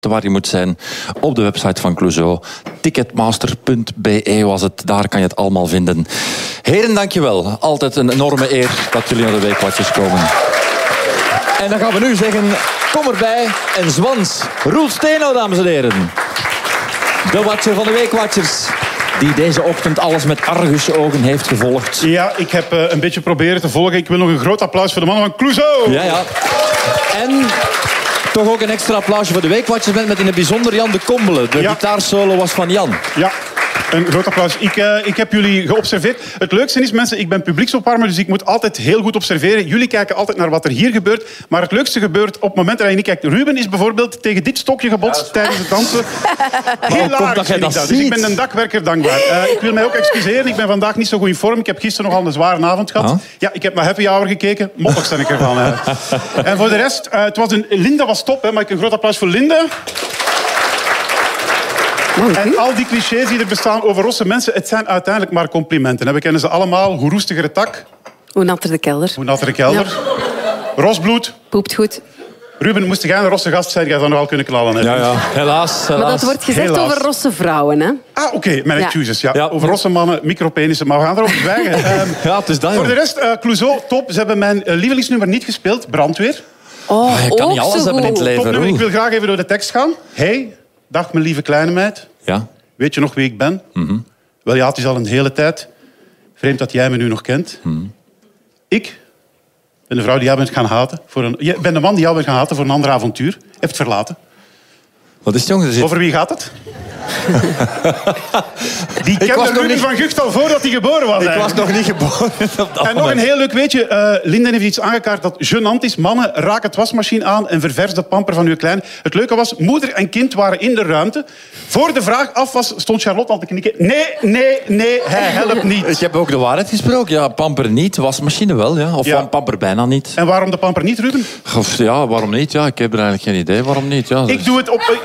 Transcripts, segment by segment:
weten waar je moet zijn. Op de website van Clouseau. Ticketmaster.be was het. Daar kan je het allemaal vinden. Heren, dankjewel. Altijd een enorme eer dat jullie naar de Weekwatchers komen. En dan gaan we nu zeggen, kom erbij en zwans. Roel Steno, dames en heren. De watcher van de Weekwatchers. Die deze ochtend alles met argusogen heeft gevolgd. Ja, ik heb een beetje proberen te volgen. Ik wil nog een groot applaus voor de mannen van Clouseau. Ja. En toch ook een extra applausje voor de Weekwatchers met in het bijzonder Jan de Kombele. De gitaarsolo was van Jan. Ja. Een groot applaus. Ik heb jullie geobserveerd. Het leukste is, mensen, ik ben publieksopwarmer, dus ik moet altijd heel goed observeren. Jullie kijken altijd naar wat er hier gebeurt. Maar het leukste gebeurt op het moment dat je niet kijkt. Ruben is bijvoorbeeld tegen dit stokje gebotst tijdens het dansen. Heel laag dat jij dat ziet. Dus ik ben een dakwerker dankbaar. Ik wil mij ook excuseren. Ik ben vandaag niet zo goed in vorm. Ik heb gisteren nogal een zware avond gehad. Ja, ik heb naar Happy Hour gekeken. Mottig ben ik ervan. En voor de rest, Linda was top. Hè, maar een groot applaus voor Linda. En al die clichés die er bestaan over rosse mensen, het zijn uiteindelijk maar complimenten. We kennen ze allemaal. Hoe roestiger tak. Hoe natter de kelder. Hoe natter de kelder. Ja. Rosbloed. Poept goed. Ruben, moest jij een rosse gast zijn, jij zou nog wel kunnen knallen. Hè? Ja, helaas. Maar dat wordt gezegd over rosse vrouwen, hè? Ah, oké. Mijn excuses. Ja. Over rosse mannen, micropenissen. Maar we gaan erover zwijgen. Ja, het is dat, voor de rest, Clouseau, top. Ze hebben mijn lievelingsnummer niet gespeeld. Brandweer. Oh, je kan niet alles hebben in het leven. Ik wil graag even door de tekst gaan. Hey, dag mijn lieve kleine meid. Ja. Weet je nog wie ik ben? Wel ja, het is al een hele tijd. Vreemd dat jij me nu nog kent. Ik ben de vrouw die jou bent gaan haten. Ben de man die jou bent gaan haten voor een ander avontuur. Heeft verlaten. Wat is het, jongen? Over wie gaat het? Die kende Ruben van Gucht al voordat hij geboren was. Ik was nog niet geboren. En nog een heel leuk weetje. Linden heeft iets aangekaart dat gênant is. Mannen, raak het wasmachine aan en ververs de pamper van uw klein. Het leuke was, moeder en kind waren in de ruimte. Voor de vraag af was, stond Charlotte al te knikken. Nee, hij helpt niet. Ik heb ook de waarheid gesproken. Ja, pamper niet, wasmachine wel. Ja. Of pamper bijna niet. En waarom de pamper niet, Ruben? Ja, waarom niet? Ja, ik heb er eigenlijk geen idee. Waarom niet? Ja, Ik doe het op...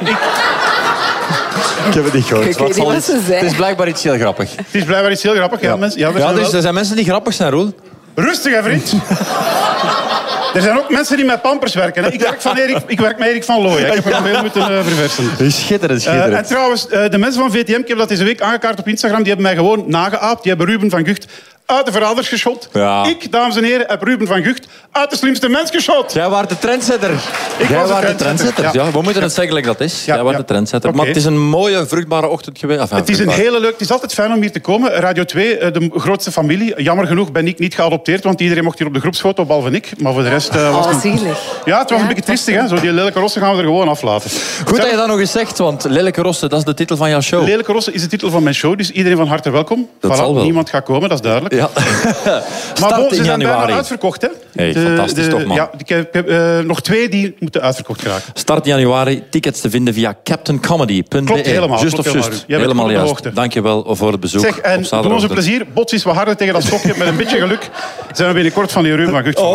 Ik heb het niet gehoord. Ik weet niet wat ze zei. Het is blijkbaar iets heel grappig. Het is blijkbaar iets heel grappig. Ja, mensen, er zijn mensen die grappig zijn, Roel. Rustig, hè, vriend. Er zijn ook mensen die met pampers werken. Hè. Ik werk met Erik van Looy. Ik heb er veel moeten verversen. Schitterend. En trouwens, de mensen van VTM, ik heb dat deze week aangekaart op Instagram, die hebben mij gewoon nageaapt. Die hebben Ruben van Gucht uit de verraders geschot. Ja. Ik, dames en heren, heb Ruben van Gucht uit de slimste mens geschot. Jij was de trendsetter. Jij was de trendsetter. Ja, we moeten het zeggen like dat is. Jij was de trendsetter. Okay. Maar het is een mooie, vruchtbare ochtend geweest. Het is een hele leuk... Het is altijd fijn om hier te komen. Radio 2, de grootste familie. Jammer genoeg ben ik niet geadopteerd, want iedereen mocht hier op de groepsfoto, behalve ik. Maar voor de rest was het... zielig. Ja, het was een beetje tristig. Hè? Zo, die lelijke rossen gaan we er gewoon aflaten. Goed dat je dat nog eens zegt, want Lelijke Rossen, dat is de titel van jouw show. Lelijke Rossen is de titel van mijn show, dus iedereen van harte welkom. Dat zal wel. Niemand gaat komen, dat is duidelijk. Ja. Maar ze zijn bijna uitverkocht, hè? Hey, fantastisch toch, man. Ja, ik heb nog 2 die moeten uitverkocht geraken. Start januari, tickets te vinden via captaincomedy.be. Klopt helemaal. Just of just. Helemaal juist. Dank je wel voor het bezoek. Zeg, en doe ons een plezier. Bots is wat harder tegen dat stokje. Met een beetje geluk zijn we binnenkort van die Ruben van Gucht.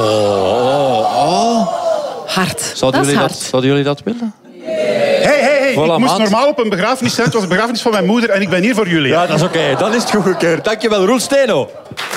Hard. Zouden jullie dat willen? Hey, voilà, ik moest normaal op een begrafenis zijn. Het was een begrafenis van mijn moeder en ik ben hier voor jullie. Ja, dat is oké. Dan is het goedgekeurd. Dank je wel, Roel Steno.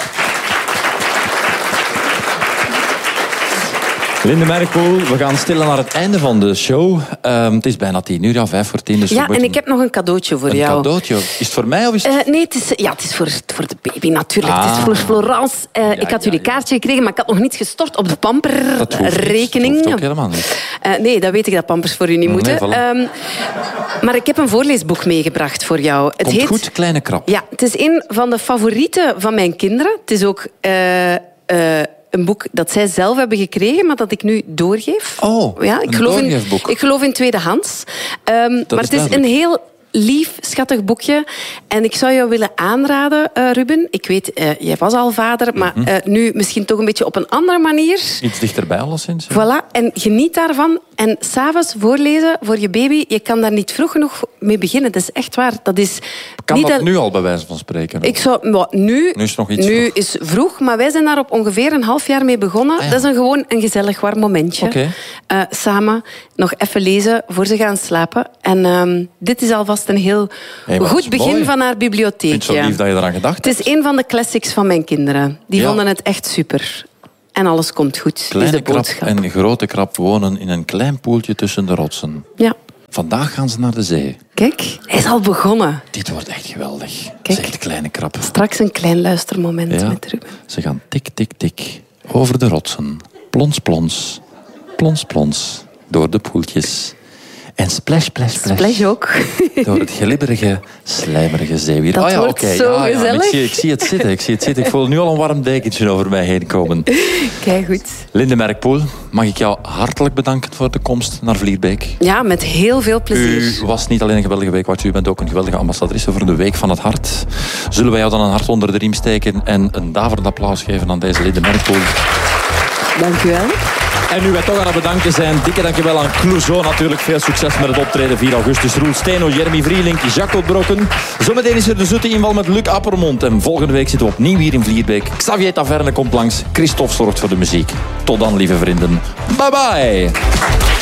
Linde Merkel, we gaan stilaan naar het einde van de show. Het is bijna 10 uur, 5 voor 10. Dus ja, en ik heb nog een cadeautje voor jou. Een cadeautje? Is het voor mij of is het... nee, het is voor de baby natuurlijk. Het is voor Florence. Ik had jullie kaartje gekregen, maar ik had nog niet gestort op de pamperrekening. Dat hoeft ook helemaal niet. Nee, dat weet ik dat pampers voor u niet moeten. Voilà. Maar ik heb een voorleesboek meegebracht voor jou. Het heet goed, Kleine Krab. Ja, het is een van de favorieten van mijn kinderen. Het is ook... een boek dat zij zelf hebben gekregen, maar dat ik nu doorgeef. Oh, ja, een doorgeefboek. Ik geloof in tweedehands. Maar het is een heel lief, schattig boekje. En ik zou jou willen aanraden, Ruben. Ik weet, jij was al vader, maar nu misschien toch een beetje op een andere manier. Iets dichterbij alleszins. Ja. Voilà, en geniet daarvan. En 's avonds voorlezen voor je baby, je kan daar niet vroeg genoeg mee beginnen. Dat is echt waar. Dat is kan niet dat nu al bij wijze van spreken? Nu is nog iets nu vroeg. is vroeg, maar wij zijn daar op ongeveer een half jaar mee begonnen. Ja. Dat is gewoon een gezellig warm momentje. Okay. Samen nog even lezen voor ze gaan slapen. En dit is alvast een heel goed begin mooi. Van haar bibliotheek. Ik vind het zo lief dat je eraan gedacht hebt. Het is een van de classics van mijn kinderen. Die vonden het echt super. En alles komt goed. Kleine is de krab boodschap. en grote krab wonen in een klein poeltje tussen de rotsen. Ja. Vandaag gaan ze naar de zee. Kijk, hij is al begonnen. Dit wordt echt geweldig. Kijk. Zeg, kleine krab. Straks een klein luistermoment met Ruben. Ze gaan tik, tik, tik over de rotsen. Plons, plons. Plons, plons. Door de poeltjes. En splash, splash, splash. Splash ook. Door het glibberige, slijmerige zeewier. Dat wordt zo gezellig. Ik zie het zitten. Ik voel nu al een warm dekentje over mij heen komen. Kijk goed. Linde Merkpoel, mag ik jou hartelijk bedanken voor de komst naar Vlierbeek. Ja, met heel veel plezier. U was niet alleen een geweldige weekwatcher, u bent ook een geweldige ambassadrice voor de Week van het Hart. Zullen wij jou dan een hart onder de riem steken en een daverend applaus geven aan deze Linde Merkpoel? Dank u wel. En nu wij toch aan het bedanken zijn, dikke dankjewel aan Clouseau natuurlijk. Veel succes met het optreden 4 augustus. Roel Steno, Jeremy Vrielink, Jacques Brokken. Zometeen is er de zoete inval met Luc Appermond. En volgende week zitten we opnieuw hier in Vlierbeek. Xavier Taverne komt langs. Christophe zorgt voor de muziek. Tot dan, lieve vrienden. Bye bye.